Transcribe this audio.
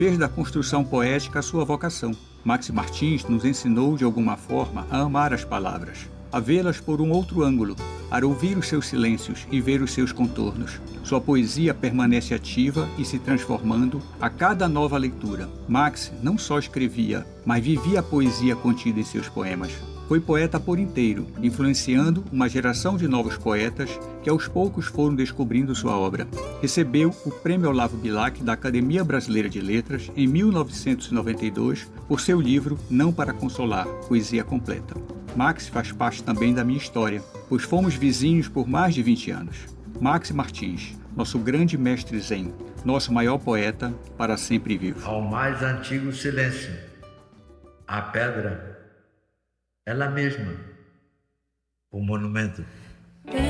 Fez da construção poética a sua vocação. Max Martins nos ensinou, de alguma forma, a amar as palavras, a vê-las por um outro ângulo, a ouvir os seus silêncios e ver os seus contornos. Sua poesia permanece ativa e se transformando a cada nova leitura. Max não só escrevia, mas vivia a poesia contida em seus poemas. Foi poeta por inteiro, influenciando uma geração de novos poetas que aos poucos foram descobrindo sua obra. Recebeu o Prêmio Olavo Bilac da Academia Brasileira de Letras em 1992 por seu livro Não para Consolar, Poesia Completa. Max faz parte também da minha história, pois fomos vizinhos por mais de 20 anos. Max Martins, nosso grande mestre zen, nosso maior poeta, para sempre vivo. Ao mais antigo silêncio, a pedra, ela mesma, o monumento.